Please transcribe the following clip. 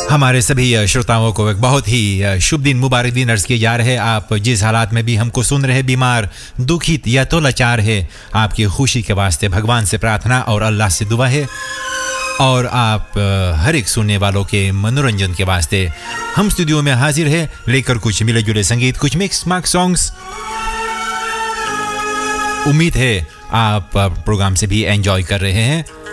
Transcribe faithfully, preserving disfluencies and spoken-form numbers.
हमारे सभी श्रोताओं को एक बहुत ही शुभ दिन मुबारक दिन अर्ज किए जा रहे हैं। आप जिस हालात में भी हमको सुन रहे, बीमार, दुखित या तो लाचार है, आपकी खुशी के वास्ते भगवान से प्रार्थना और अल्लाह से दुआ है। और आप हर एक सुनने वालों के मनोरंजन के वास्ते हम स्टूडियो में हाजिर है, लेकर कुछ मिले जुले संगीत, कुछ मिक्स मार्क सॉन्ग्स। उम्मीद है आप प्रोग्राम से भी एंजॉय कर रहे हैं।